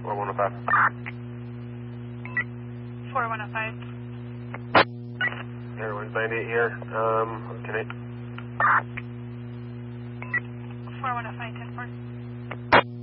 4105. 4105. Airwinds 98 here. Can I? 4105, 10-4.